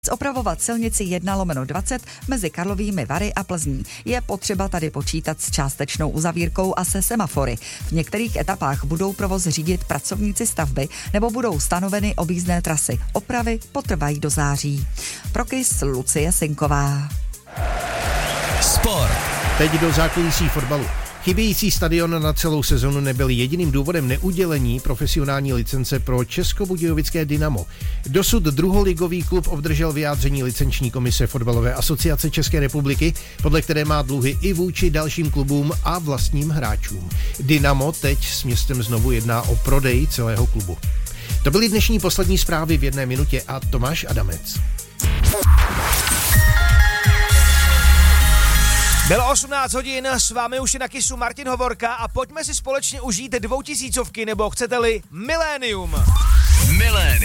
opravovat silnici 1/20 mezi Karlovými Vary a Plzní. Je potřeba tady počítat s částečnou uzavírkou a se semafory. V některých etapách budou provoz řídit pracovníci stavby nebo budou stanoveny objízdné trasy. Opravy potrvají do září. Pro KIS Lucie Sinková. Sport. Teď do zákulisí fotbalu. Chybějící stadion na celou sezonu nebyl jediným důvodem neudělení profesionální licence pro Českobudějovické Dynamo. Dosud druholigový klub obdržel vyjádření licenční komise Fotbalové asociace České republiky, podle které má dluhy i vůči dalším klubům a vlastním hráčům. Dynamo teď s městem znovu jedná o prodej celého klubu. To byly dnešní poslední zprávy v 1 minutě a Tomáš Adamec. Bylo 18 hodin, s vámi už je na KISu Martin Hovorka a pojďme si společně užít 2000 nebo chcete-li milénium.